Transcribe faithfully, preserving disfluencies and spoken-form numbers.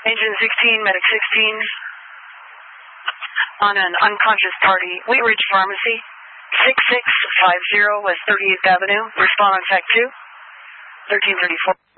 Engine sixteen, medic sixteen. On an unconscious party, Wheat Ridge Pharmacy, six six five zero West thirty-eighth Avenue. Respond on T A C two, thirteen thirty-four.